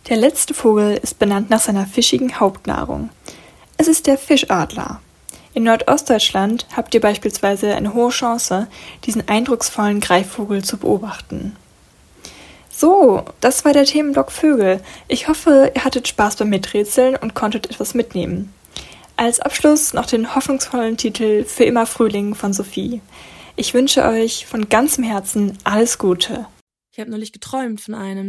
Der letzte Vogel ist benannt nach seiner fischigen Hauptnahrung. Es ist der Fischadler. In Nordostdeutschland habt ihr beispielsweise eine hohe Chance, diesen eindrucksvollen Greifvogel zu beobachten. So, das war der Themenblock Vögel. Ich hoffe, ihr hattet Spaß beim Miträtseln und konntet etwas mitnehmen. Als Abschluss noch den hoffnungsvollen Titel Für immer Frühling von Sophie. Ich wünsche euch von ganzem Herzen alles Gute. Ich habe neulich geträumt von einem,